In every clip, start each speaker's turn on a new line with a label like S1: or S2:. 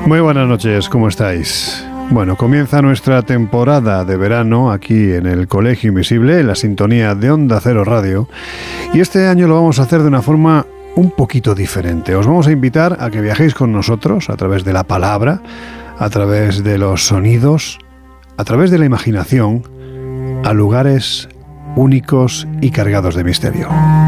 S1: Muy buenas noches, ¿cómo estáis? Bueno, comienza nuestra temporada de verano aquí en el Colegio Invisible, en la sintonía de Onda Cero Radio, y este año lo vamos a hacer de una forma un poquito diferente. Os vamos a invitar a que viajéis con nosotros a través de la palabra, a través de los sonidos, a través de la imaginación, a lugares únicos y cargados de misterio.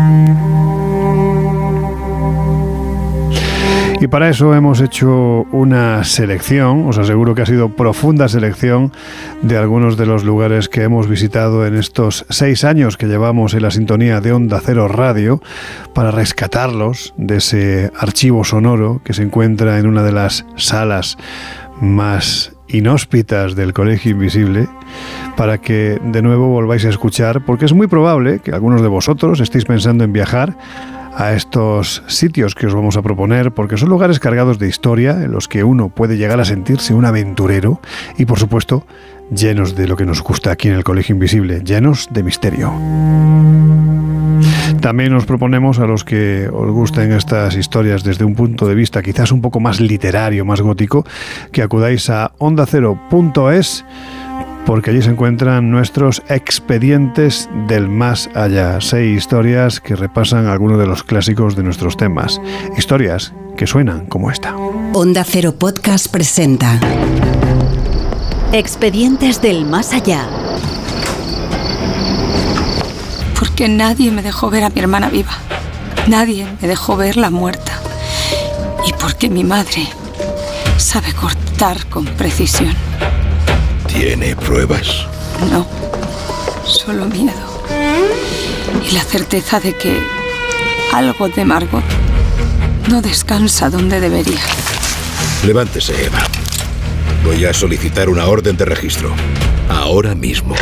S1: Y para eso hemos hecho una selección, os aseguro que ha sido profunda selección, de algunos de los lugares que hemos visitado en estos 6 años que llevamos en la sintonía de Onda Cero Radio, para rescatarlos de ese archivo sonoro que se encuentra en una de las salas más inhóspitas del Colegio Invisible, para que de nuevo volváis a escuchar, porque es muy probable que algunos de vosotros estéis pensando en viajar a estos sitios que os vamos a proponer, porque son lugares cargados de historia en los que uno puede llegar a sentirse un aventurero y, por supuesto, llenos de lo que nos gusta aquí en el Colegio Invisible, llenos de misterio. También nos proponemos, a los que os gusten estas historias desde un punto de vista quizás un poco más literario, más gótico, que acudáis a ondacero.es, porque allí se encuentran nuestros expedientes del más allá. 6 historias que repasan algunos de los clásicos de nuestros temas. Historias que suenan como esta.
S2: Onda Cero Podcast presenta Expedientes del más allá.
S3: Porque nadie me dejó ver a mi hermana viva. Nadie me dejó verla muerta. Y porque mi madre sabe cortar con precisión.
S4: ¿Tiene pruebas?
S3: No, solo miedo. Y la certeza de que algo de Margot no descansa donde debería.
S4: Levántese, Eva. Voy a solicitar una orden de registro. Ahora mismo.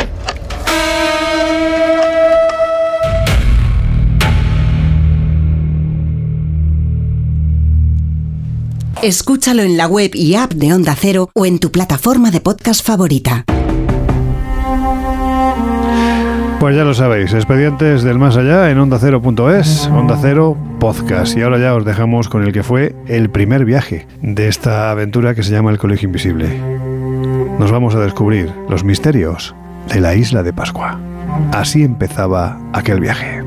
S2: Escúchalo en la web y app de Onda Cero o en tu plataforma de podcast favorita.
S1: Pues ya lo sabéis, expedientes del más allá en ondacero.es, Onda Cero Podcast. Y ahora ya os dejamos con el que fue el primer viaje de esta aventura que se llama el Colegio Invisible. Nos vamos a descubrir los misterios de la isla de Pascua. Así empezaba aquel viaje.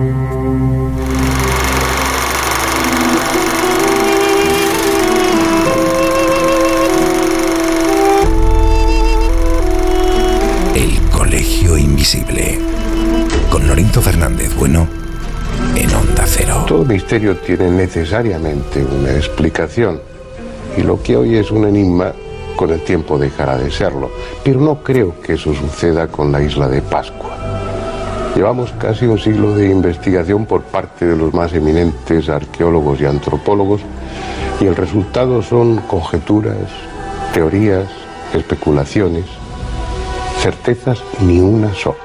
S4: Colegio Invisible, con Lorenzo Fernández Bueno, en Onda Cero.
S5: Todo misterio tiene necesariamente una explicación, y lo que hoy es un enigma, con el tiempo dejará de serlo. Pero no creo que eso suceda con la isla de Pascua. Llevamos casi un siglo de investigación por parte de los más eminentes arqueólogos y antropólogos, y el resultado son conjeturas, teorías, especulaciones. Certezas ni una sola.